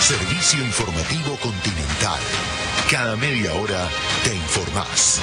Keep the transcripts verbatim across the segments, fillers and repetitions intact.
Servicio informativo Continental. Cada media hora te informás.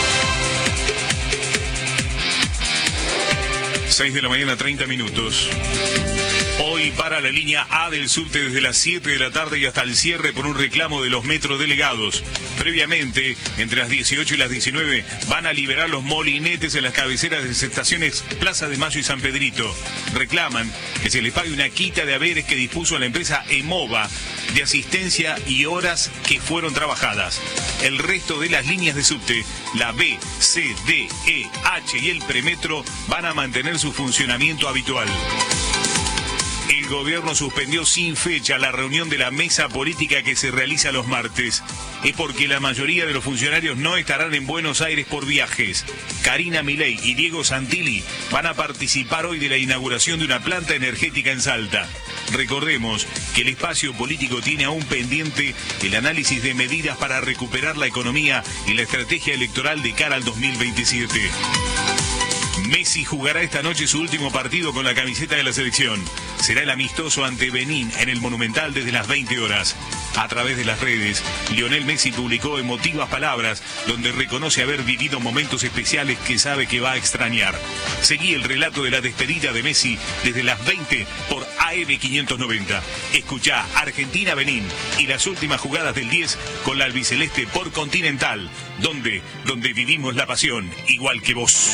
seis de la mañana, treinta minutos. Hoy para la línea A del subte desde las siete de la tarde y hasta el cierre por un reclamo de los metrodelegados. Previamente, entre las dieciocho y las diecinueve, van a liberar los molinetes en las cabeceras de las estaciones Plaza de Mayo y San Pedrito. Reclaman que se les pague una quita de haberes que dispuso la empresa EMOVA de asistencia y horas que fueron trabajadas. El resto de las líneas de subte, la B, C, D, E, H y el premetro, van a mantener su funcionamiento habitual. El gobierno suspendió sin fecha la reunión de la mesa política que se realiza los martes. Es porque la mayoría de los funcionarios no estarán en Buenos Aires por viajes. Karina Milei y Diego Santilli van a participar hoy de la inauguración de una planta energética en Salta. Recordemos que el espacio político tiene aún pendiente el análisis de medidas para recuperar la economía y la estrategia electoral de cara al dos mil veintisiete. Messi jugará esta noche su último partido con la camiseta de la selección. Será el amistoso ante Benín en el Monumental desde las veinte horas. A través de las redes, Lionel Messi publicó emotivas palabras donde reconoce haber vivido momentos especiales que sabe que va a extrañar. Seguí el relato de la despedida de Messi desde las veinte por A M quinientos noventa. Escuchá Argentina-Benín y las últimas jugadas del diez con la albiceleste por Continental, donde, donde vivimos la pasión igual que vos.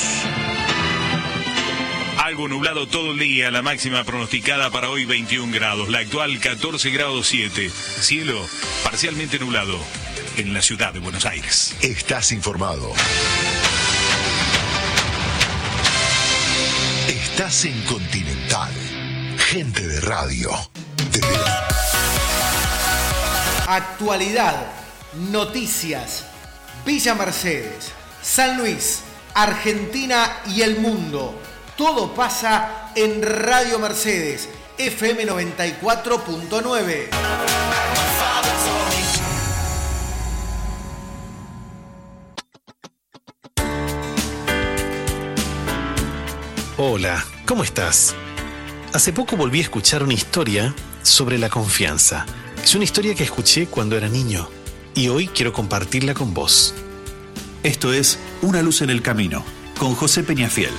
Algo nublado todo el día, la máxima pronosticada para hoy veintiún grados, la actual catorce grados siete. Cielo parcialmente nublado en la ciudad de Buenos Aires. Estás informado. Estás en Continental. Gente de radio. Desde la... Actualidad, noticias, Villa Mercedes, San Luis, Argentina y el mundo. Todo pasa en Radio Mercedes, F M noventa y cuatro punto nueve. Hola, ¿cómo estás? Hace poco volví a escuchar una historia sobre la confianza. Es una historia que escuché cuando era niño y hoy quiero compartirla con vos. Esto es Una luz en el camino, con José Peñafiel.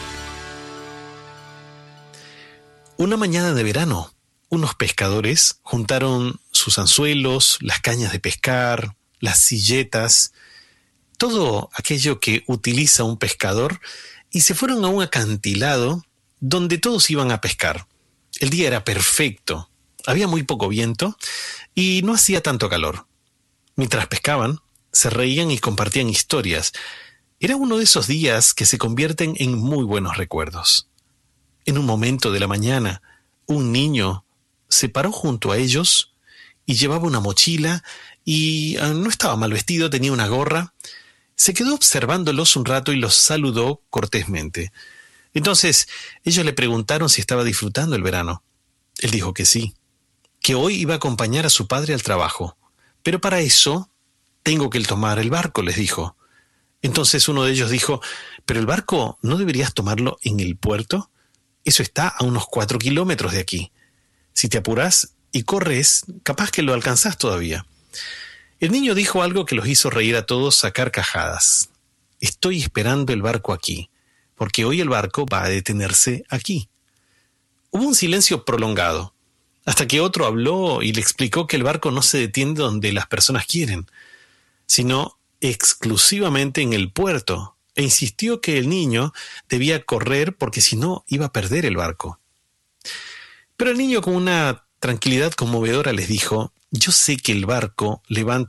Una mañana de verano, unos pescadores juntaron sus anzuelos, las cañas de pescar, las silletas, todo aquello que utiliza un pescador, y se fueron a un acantilado donde todos iban a pescar. El día era perfecto, había muy poco viento y no hacía tanto calor. Mientras pescaban, se reían y compartían historias. Era uno de esos días que se convierten en muy buenos recuerdos. En un momento de la mañana, un niño se paró junto a ellos y llevaba una mochila y no estaba mal vestido, tenía una gorra. Se quedó observándolos un rato y los saludó cortésmente. Entonces, ellos le preguntaron si estaba disfrutando el verano. Él dijo que sí, que hoy iba a acompañar a su padre al trabajo. Pero para eso, tengo que tomar el barco, les dijo. Entonces uno de ellos dijo, ¿pero el barco no deberías tomarlo en el puerto? Eso está a unos cuatro kilómetros de aquí. Si te apuras y corres, capaz que lo alcanzás todavía. El niño dijo algo que los hizo reír a todos a carcajadas. Estoy esperando el barco aquí, porque hoy el barco va a detenerse aquí. Hubo un silencio prolongado, hasta que otro habló y le explicó que el barco no se detiene donde las personas quieren, sino exclusivamente en el puerto, e insistió que el niño debía correr porque si no iba a perder el barco. Pero el niño, con una tranquilidad conmovedora, les dijo, yo sé que el barco levanta